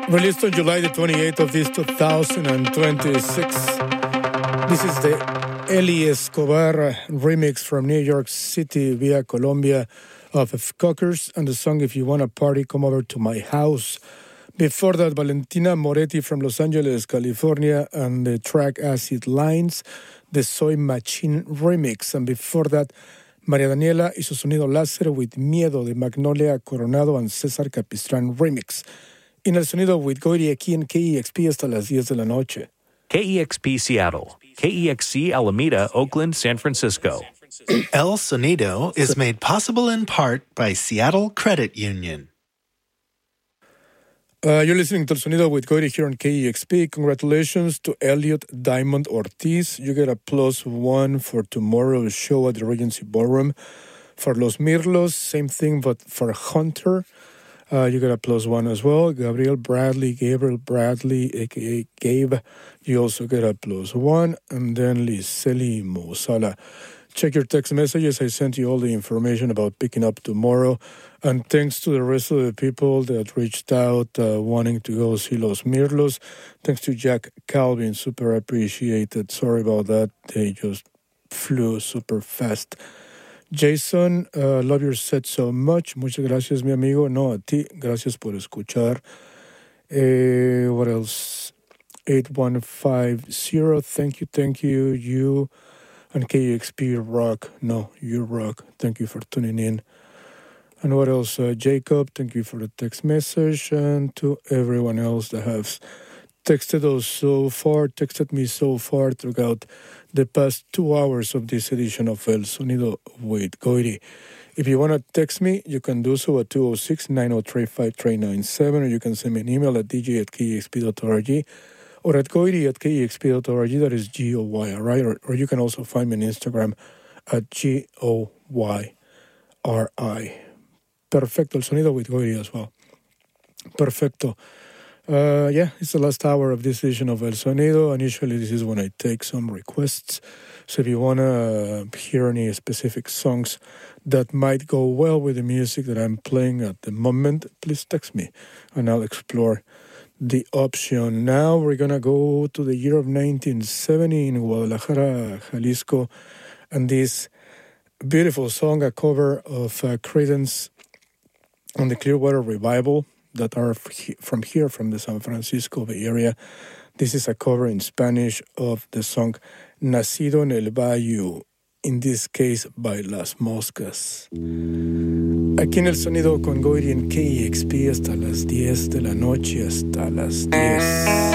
Released on July the 28th of this 2026. This is the Eli Escobar remix from New York City via Colombia of Cockers, and the song If You Wanna Party, Come Over to My House. Before that, Valentina Moretti from Los Angeles, California, and the track Acid Lines, the Soy Machine remix. And before that, María Daniela y su sonido láser with Miedo de Magnolia Coronado and César Capistrán remix. En el sonido with Goiri aquí en KEXP hasta las 10 de la noche. KEXP Seattle, KEXC Alameda, Oakland, San Francisco. El Sonido is made possible in part by Seattle Credit Union. You're listening to El Sonido with Goiri here on KEXP. Congratulations to Elliot Diamond Ortiz. You get a +1 for tomorrow's show at the Regency Ballroom. For Los Mirlos, same thing, but for Hunter, you get a +1 as well. Gabriel Bradley, a.k.a. Gabe, you also get a +1. And then Liseli Mosala. Check your text messages. I sent you all the information about picking up tomorrow. And thanks to the rest of the people that reached out wanting to go see Los Mirlos. Thanks to Jack Calvin, super appreciated. Sorry about that. They just flew super fast. Jason, love your set so much. Muchas gracias, mi amigo. No, a ti. Gracias por escuchar. What else? 8150. Thank you. You and KEXP rock. No, you rock. Thank you for tuning in. And what else? Jacob, thank you for the text message. And to everyone else that has texted me so far throughout the past 2 hours of this edition of El Sonido with Goiri. If you want to text me, you can do so at 206-903-5397, or you can send me an email at dj@kexp.org or at goiri@kexp.org. That is GOY, all right? Or you can also find me on Instagram at GOYRI. Perfecto, El Sonido with Goiri as well. Perfecto. It's the last hour of this edition of El Sonido, and usually this is when I take some requests. So if you want to hear any specific songs that might go well with the music that I'm playing at the moment, please text me, and I'll explore the option. Now we're going to go to the year of 1970 in Guadalajara, Jalisco, and this beautiful song, a cover of Creedence on the Clearwater Revival, that are from here, from the San Francisco Bay Area. This is a cover in Spanish of the song Nacido en el Bayou, in this case by Las Moscas. Aquí en El Sonido con Goiri en KEXP hasta las 10 de la noche, hasta las 10.